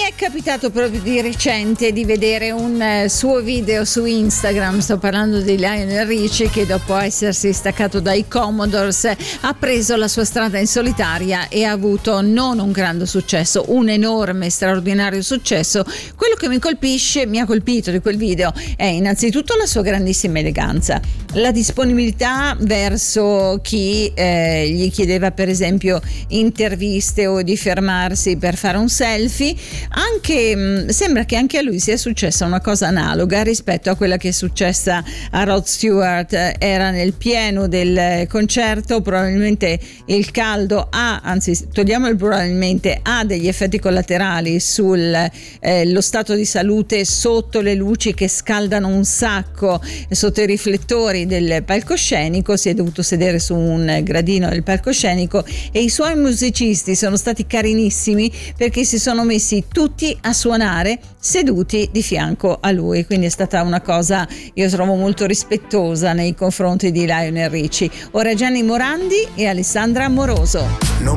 è capitato proprio di recente di vedere un suo video su Instagram. Sto parlando di Lionel Richie, che dopo essersi staccato dai Commodores ha preso la sua strada in solitaria e ha avuto non un grande successo, un enorme, straordinario successo. Quello che mi ha colpito di quel video è innanzitutto la sua grandissima eleganza, la disponibilità verso chi gli chiedeva per esempio interviste o di fermarsi per fare un selfie. Anche sembra che anche a lui sia successa una cosa analoga rispetto a quella che è successa a Rod Stewart. Era nel pieno del concerto, probabilmente il caldo togliamo il probabilmente, ha degli effetti collaterali sullo stato di salute sotto le luci che scaldano un sacco, sotto i riflettori del palcoscenico. Si è dovuto sedere su un gradino del palcoscenico e i suoi musicisti sono stati carinissimi perché si sono messi tutti a suonare seduti di fianco a lui, quindi è stata una cosa, io trovo, molto rispettosa nei confronti di Lionel Richie. Ora Gianni Morandi e Alessandra Amoroso.